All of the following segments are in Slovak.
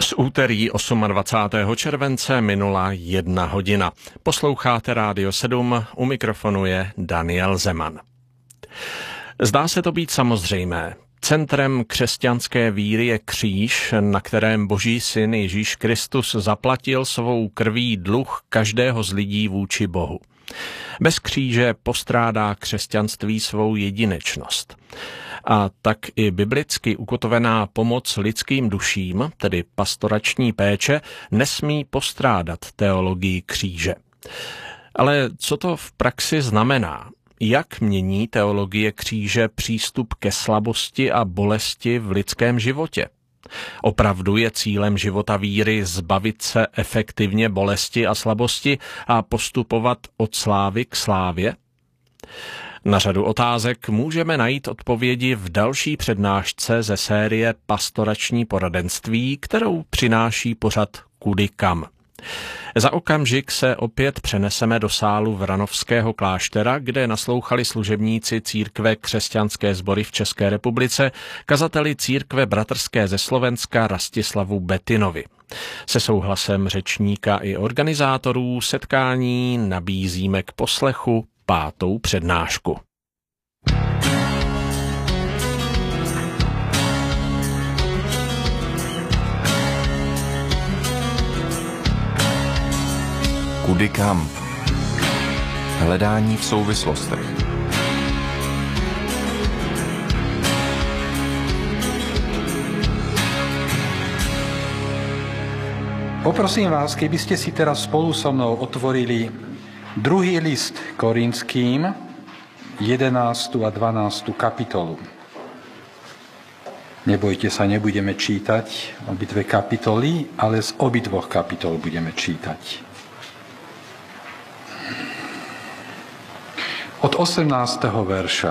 Z úterý 28. července minula 1 hodina. Posloucháte Rádio 7, u mikrofonu je Daniel Zeman. Zdá se to být samozřejmé. Centrem křesťanské víry je kříž, na kterém Boží syn Ježíš Kristus zaplatil svou krví dluh každého z lidí vůči Bohu. Bez kříže postrádá křesťanství svou jedinečnost. A tak i biblicky ukotvená pomoc lidským duším, tedy pastorační péče, nesmí postrádat teologii kříže. Ale co to v praxi znamená? Jak mění teologie kříže přístup ke slabosti a bolesti v lidském životě? Opravdu je cílem života víry zbavit se efektivně bolesti a slabosti a postupovat od slávy k slávě? Na řadu otázek můžeme najít odpovědi v další přednášce ze série Pastorační poradenství, kterou přináší pořad Kudy kam. Za okamžik se opět přeneseme do sálu Vranovského kláštera, kde naslouchali služebníci Církve křesťanské sbory v České republice kazateli Církve bratrské ze Slovenska Rastislavu Betinovi. Se souhlasem řečníka i organizátorů setkání nabízíme k poslechu 5. přednášku. Kudy kam? Hledání v souvislostech. Poprosím vás, keby ste si teraz spolu so mnou otvorili druhý list Korinským, 11. a 12. kapitolu. Nebojte sa, nebudeme čítať obidve kapitoly, ale z obidvoch kapitol budeme čítať. Od 18. verša.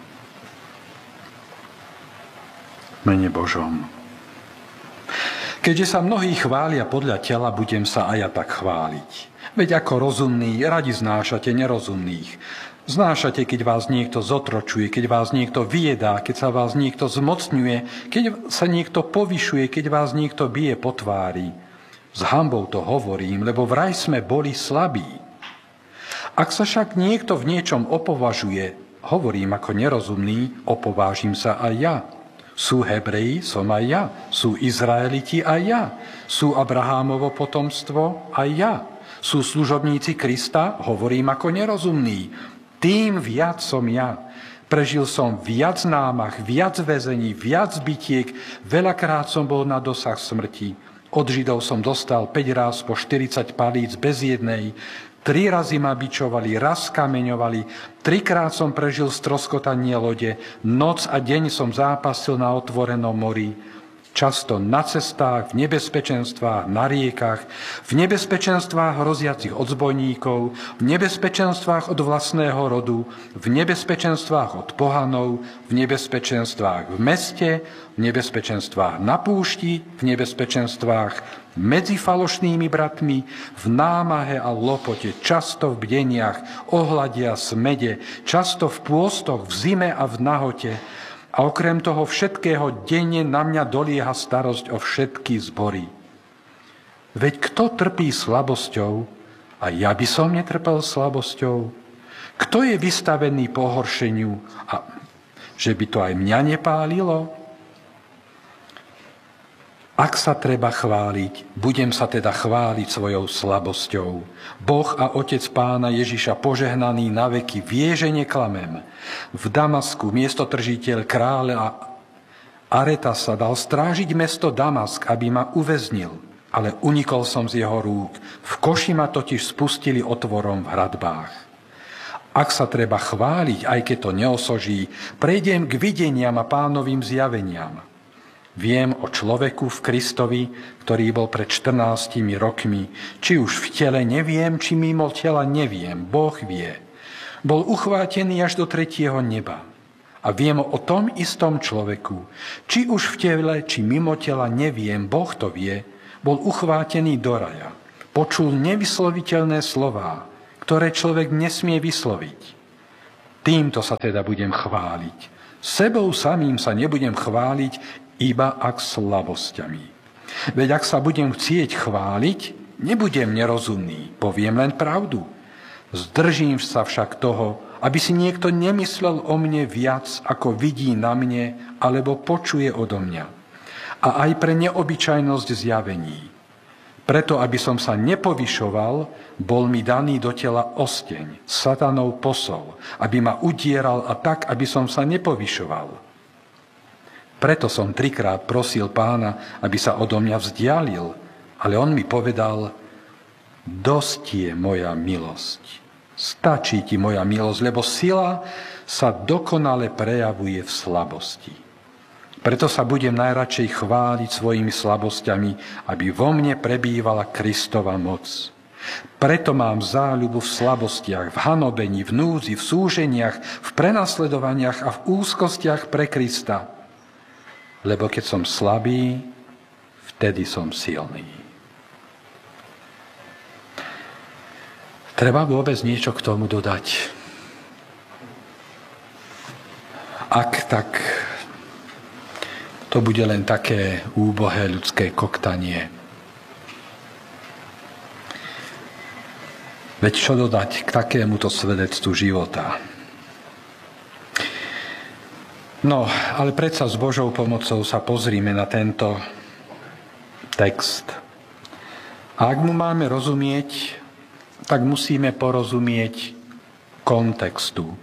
Mene Božom. Keďže sa mnohí chvália podľa tela, budem sa aj ja tak chváliť. Veď ako rozumní, radi znášate nerozumných. Znášate, keď vás niekto zotročuje, keď vás niekto vyjedá, keď sa vás niekto zmocňuje, keď sa niekto povyšuje, keď vás niekto bije po tvári. S hanbou to hovorím, lebo vraj sme boli slabí. Ak sa však niekto v niečom opovažuje, hovorím ako nerozumný, opovážim sa aj ja. Sú Hebreji, som aj ja. Sú Izraeliti, aj ja. Sú Abrahámovo potomstvo, aj ja. Sú služobníci Krista, hovorím ako nerozumný. Tým viac som ja. Prežil som viac námach, viac väzení, viac bitiek, veľakrát som bol na dosah smrti. Od Židov som dostal 5 ráz po 40 palíc bez jednej. 3 razy ma bičovali, raz kameňovali, 3-krát som prežil stroskotanie lode, noc a deň som zápasil na otvorenom mori, často na cestách, v nebezpečenstvách, na riekach, v nebezpečenstvách hroziacich od zbojníkov, v nebezpečenstvách od vlastného rodu, v nebezpečenstvách od pohanov, v nebezpečenstvách v meste, v nebezpečenstvách na púšti, v nebezpečenstvách medzi falošnými bratmi, v námahe a lopote, často v bdeniach, ohlade a smede, často v pôstoch, v zime a v nahote. A okrem toho všetkého denne na mňa dolieha starosť o všetky zbory. Veď kto trpí slabosťou, a ja by som netrpel slabosťou? Kto je vystavený pohoršeniu, a že by to aj mňa nepálilo? Ak sa treba chváliť, budem sa teda chváliť svojou slabosťou. Boh a Otec Pána Ježiša požehnaný na veky vie, že neklamem. V Damasku miestodržiteľ kráľa Aretasa dal strážiť mesto Damask, aby ma uväznil, ale unikol som z jeho rúk. V koši ma totiž spustili otvorom v hradbách. Ak sa treba chváliť, aj keď to neosoží, prejdem k videniam a Pánovým zjaveniam. Viem o človeku v Kristovi, ktorý bol pred 14 rokmi. Či už v tele neviem, či mimo tela neviem. Boh vie. Bol uchvátený až do 3. neba. A viem o tom istom človeku. Či už v tele, či mimo tela neviem. Boh to vie. Bol uchvátený do raja. Počul nevysloviteľné slová, ktoré človek nesmie vysloviť. Týmto sa teda budem chváliť. Sebou samým sa nebudem chváliť, iba ak slabosťami. Veď ak sa budem chcieť chváliť, nebudem nerozumný, poviem len pravdu. Zdržím sa však toho, aby si niekto nemyslel o mne viac, ako vidí na mne, alebo počuje odo mňa. A aj pre neobyčajnosť zjavení. Preto, aby som sa nepovyšoval, bol mi daný do tela osteň, satanov posol, aby ma udieral a tak, aby som sa nepovyšoval. Preto som 3-krát prosil Pána, aby sa odo mňa vzdialil, ale on mi povedal, dosť je moja milosť. Stačí ti moja milosť, lebo sila sa dokonale prejavuje v slabosti. Preto sa budem najradšej chváliť svojimi slabosťami, aby vo mne prebývala Kristova moc. Preto mám záľubu v slabostiach, v hanobení, v núdzi, v súženiach, v prenasledovaniach a v úzkostiach pre Krista. Lebo keď som slabý, vtedy som silný. Treba vôbec niečo k tomu dodať. Ak tak, to bude len také úbohé ľudské koktanie. Veď čo dodať k takémuto svedectvu života? No, ale predsa s Božou pomocou sa pozrime na tento text. A ak mu máme rozumieť, tak musíme porozumieť kontextu.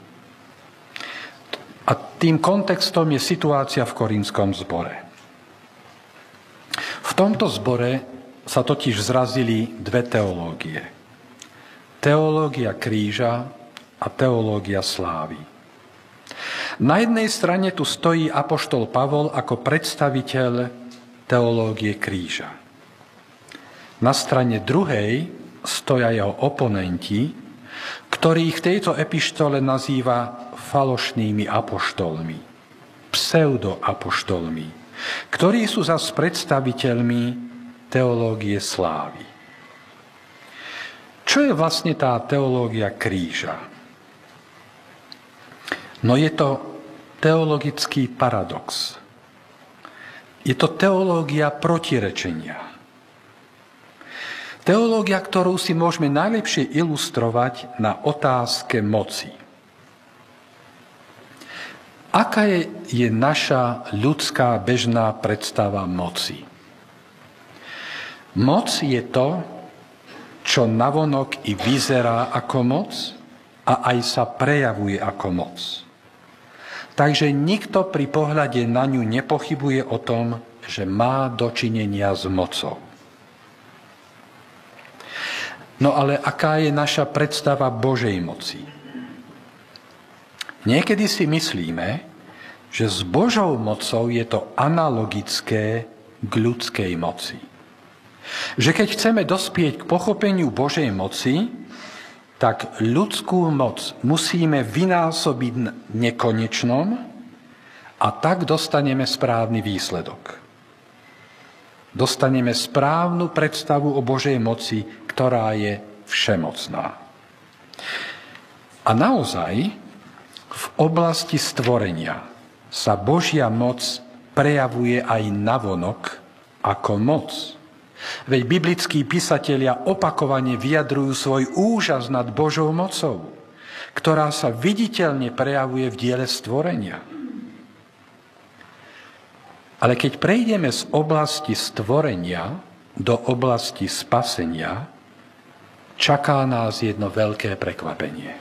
A tým kontextom je situácia v Korintskom zbore. V tomto zbore sa totiž zrazili dve teológie. Teológia kríža a teológia slávy. Na jednej strane tu stojí apoštol Pavol ako predstaviteľ teológie kríža. Na strane druhej stoja jeho oponenti, ktorých v tejto epištole nazýva falošnými apoštolmi, pseudoapoštolmi, ktorí sú zas predstaviteľmi teológie slávy. Čo je vlastne tá teológia kríža? No je to teologický paradox. Je to teológia protirečenia. Teológia, ktorú si môžeme najlepšie ilustrovať na otázke moci. Aká je naša ľudská bežná predstava moci? Moc je to, čo navonok i vyzerá ako moc a aj sa prejavuje ako moc. Takže nikto pri pohľade na ňu nepochybuje o tom, že má dočinenia s mocou. No ale aká je naša predstava Božej moci? Niekedy si myslíme, že s Božou mocou je to analogické k ľudskej moci. Že keď chceme dospieť k pochopeniu Božej moci, tak ľudskú moc musíme vynásobiť nekonečnom a tak dostaneme správny výsledok. Dostaneme správnu predstavu o Božej moci, ktorá je všemocná. A naozaj v oblasti stvorenia sa Božia moc prejavuje aj navonok ako moc. Veď biblickí písatelia opakovane vyjadrujú svoj úžas nad Božou mocou, ktorá sa viditeľne prejavuje v diele stvorenia. Ale keď prejdeme z oblasti stvorenia do oblasti spasenia, čaká nás jedno veľké prekvapenie.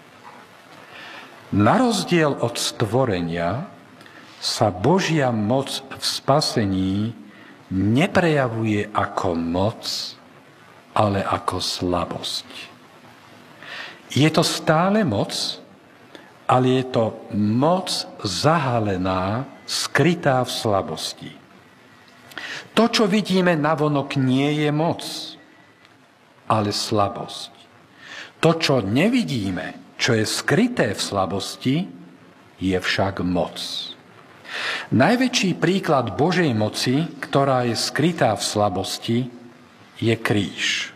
Na rozdiel od stvorenia sa Božia moc v spasení neprejavuje ako moc, ale ako slabosť. Je to stále moc, ale je to moc zahalená, skrytá v slabosti. To, čo vidíme navonok, nie je moc, ale slabosť. To, čo nevidíme, čo je skryté v slabosti, je však moc. Najväčší príklad Božej moci, ktorá je skrytá v slabosti, je kríž.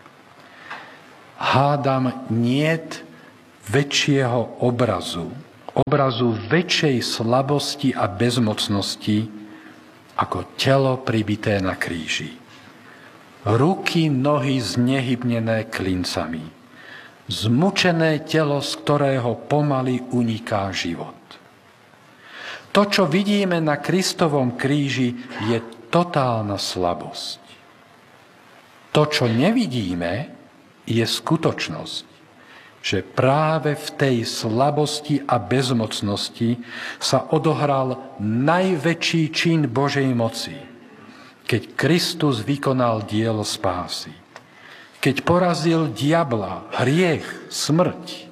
Hádam, niet väčšieho obrazu väčšej slabosti a bezmocnosti, ako telo pribité na kríži. Ruky, nohy znehybnené klincami. Zmučené telo, z ktorého pomaly uniká život. To, čo vidíme na Kristovom kríži, je totálna slabosť. To, čo nevidíme, je skutočnosť, že práve v tej slabosti a bezmocnosti sa odohral najväčší čin Božej moci, keď Kristus vykonal dielo spásy. Keď porazil diabla, hriech, smrť.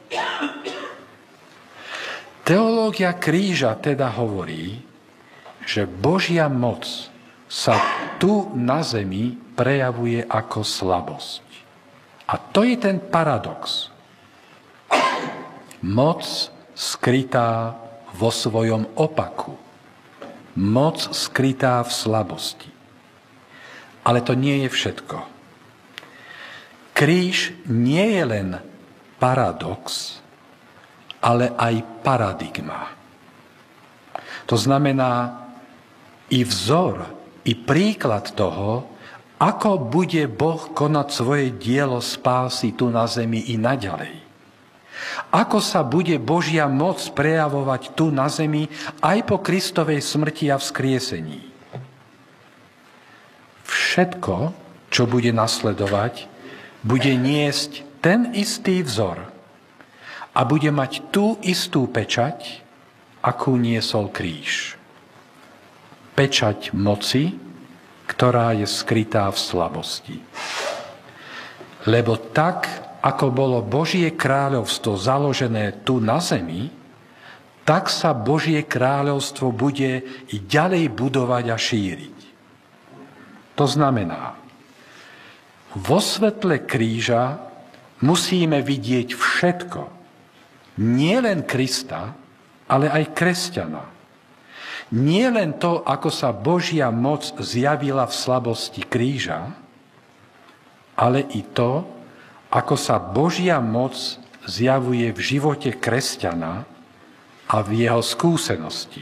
Teológia kríža teda hovorí, že Božia moc sa tu na zemi prejavuje ako slabosť. A to je ten paradox. Moc skrytá vo svojom opaku. Moc skrytá v slabosti. Ale to nie je všetko. Kríž nie je len paradox, ale aj paradigma. To znamená i vzor, i príklad toho, ako bude Boh konať svoje dielo spásy tu na zemi i naďalej. Ako sa bude Božia moc prejavovať tu na zemi aj po Kristovej smrti a vzkriesení. Všetko, čo bude nasledovať, bude niesť ten istý vzor a bude mať tú istú pečať, akú niesol kríž. Pečať moci, ktorá je skrytá v slabosti. Lebo tak, ako bolo Božie kráľovstvo založené tu na zemi, tak sa Božie kráľovstvo bude i ďalej budovať a šíriť. To znamená, vo svetle kríža musíme vidieť všetko. Nie len Krista, ale aj kresťana. Nie len to, ako sa Božia moc zjavila v slabosti kríža, ale i to, ako sa Božia moc zjavuje v živote kresťana a v jeho skúsenosti.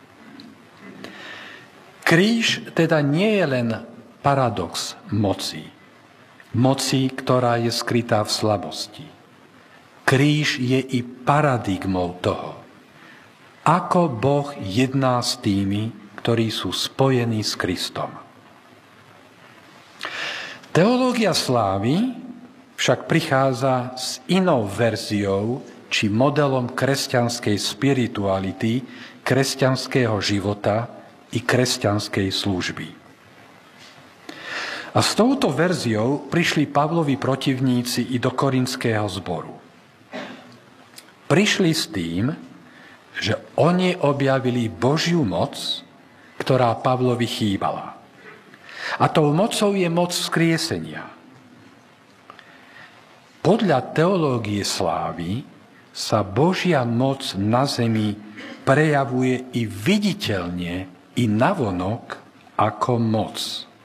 Kríž teda nie je len paradox moci. Moci, ktorá je skrytá v slabosti. Kríž je i paradigmou toho, ako Boh jedná s tými, ktorí sú spojení s Kristom. Teológia slávy však prichádza s inou verziou či modelom kresťanskej spirituality, kresťanského života i kresťanskej služby. A s touto verziou prišli Pavlovi protivníci i do korinského zboru. Prišli s tým, že oni objavili Božiu moc, ktorá Pavlovi chýbala. A tou mocou je moc vzkriesenia. Podľa teológie slávy sa Božia moc na zemi prejavuje i viditeľne, i navonok ako moc.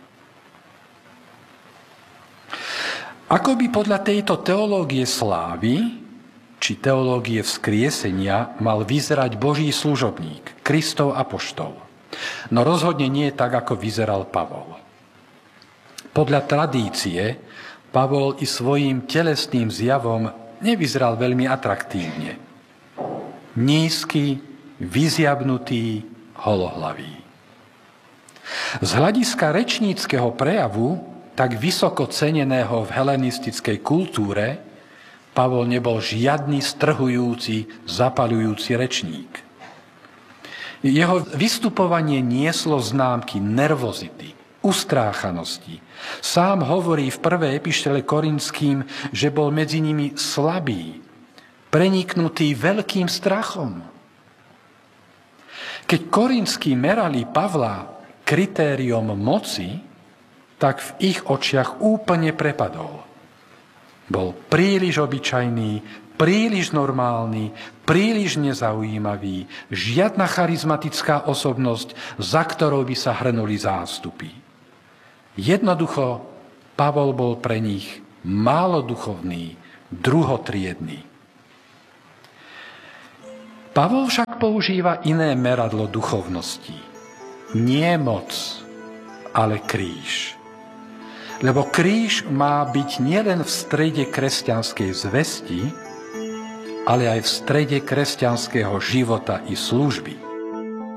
Ako by podľa tejto teológie slávy, či teológie vzkriesenia, mal vyzerať Boží služobník, Kristov apoštol? No rozhodne nie tak, ako vyzeral Pavol. Podľa tradície Pavol i svojím telesným zjavom nevyzeral veľmi atraktívne. Nízky, vyzjabnutý, holohlavý. Z hľadiska rečníckeho prejavu, tak vysoko ceneného v helenistickej kultúre, Pavol nebol žiadny strhujúci, zapaľujúci rečník. Jeho vystupovanie nieslo známky nervozity, ustráchanosti. Sám hovorí v prvej epištole Korinským, že bol medzi nimi slabý, preniknutý veľkým strachom. Keď Korinskí merali Pavla kritériom moci, tak v ich očiach úplne prepadol. Bol príliš obyčajný, príliš normálny, príliš nezaujímavý, žiadna charizmatická osobnosť, za ktorou by sa hrnuli zástupy. Jednoducho, Pavol bol pre nich málo duchovný, druhotriedny. Pavol však používa iné meradlo duchovnosti. nie moc, ale kríž. Lebo kríž má byť nielen v strede kresťanskej zvesti, ale aj v strede kresťanského života i služby.